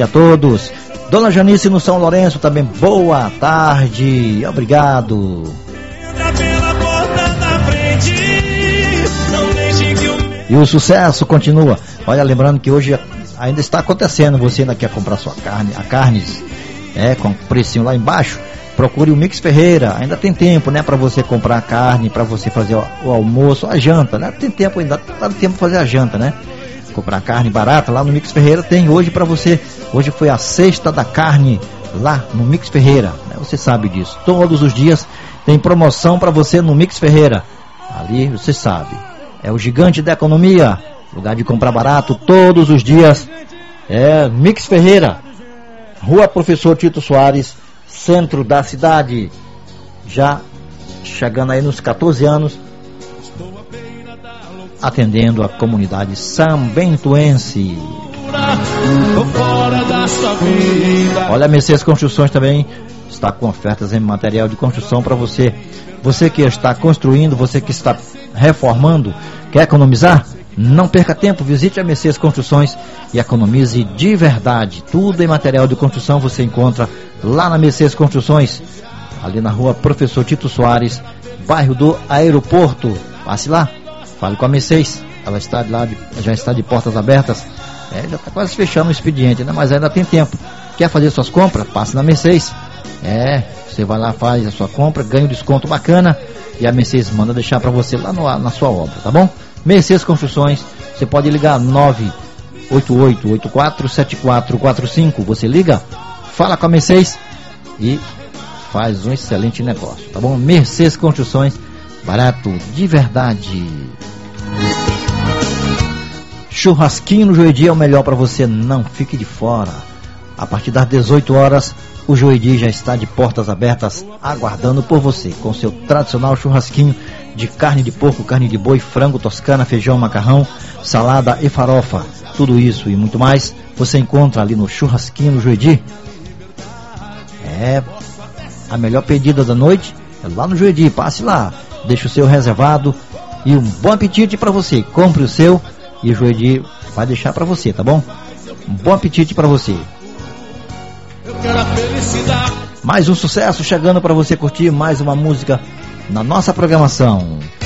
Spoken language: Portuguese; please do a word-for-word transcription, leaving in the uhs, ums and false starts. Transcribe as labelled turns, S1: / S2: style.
S1: tarde a todos. Dona Janice no São Lourenço também, boa tarde, obrigado. E o sucesso continua. Olha, lembrando que hoje ainda está acontecendo, você ainda quer comprar sua carne, a carnes, é, com precinho lá embaixo, procure o Mix Ferreira, ainda tem tempo, né, para você comprar a carne, para você fazer o, o almoço, a janta, né, tem tempo ainda, dá tempo para fazer a janta, né, comprar carne barata lá no Mix Ferreira, tem hoje para você, hoje foi a sexta da carne lá no Mix Ferreira, né, você sabe disso, todos os dias tem promoção para você no Mix Ferreira, ali você sabe, é o gigante da economia, lugar de comprar barato todos os dias, é Mix Ferreira, Rua Professor Tito Soares, centro da cidade, já chegando aí nos catorze anos, atendendo a comunidade sambentuense. Olha, a Mercedes Construções também está com ofertas em material de construção para você. Você que está construindo, você que está reformando, quer economizar? Não perca tempo, visite a Mercedes Construções e economize de verdade. Tudo em material de construção você encontra lá na Mercedes Construções, ali na Rua Professor Tito Soares, bairro do Aeroporto. Passe lá, fale com a Mercedes, ela está lá de, já está de portas abertas, é, já está quase fechando o expediente, né? Mas ainda tem tempo. Quer fazer suas compras? Passe na Mercedes. É, você vai lá, faz a sua compra, ganha um desconto bacana e a Mercedes manda deixar para você lá no, na sua obra, tá bom? Mercedes Construções, você pode ligar nove oito oito oito quatro sete quatro quatro cinco, você liga, fala com a Mercedes e faz um excelente negócio, tá bom? Mercedes Construções, barato de verdade. Churrasquinho no Joedi é o melhor para você, não fique de fora. A partir das dezoito horas, o Joedi já está de portas abertas, aguardando por você, com seu tradicional churrasquinho de carne de porco, carne de boi, frango, toscana, feijão, macarrão, salada e farofa. Tudo isso e muito mais você encontra ali no Churrasquinho no Joedi. É, a melhor pedida da noite é lá no Joedi. Passe lá, deixe o seu reservado e um bom apetite para você. Compre o seu e o Joedi vai deixar para você, tá bom? Um bom apetite para você. Mais um sucesso chegando para você curtir, mais uma música na nossa programação.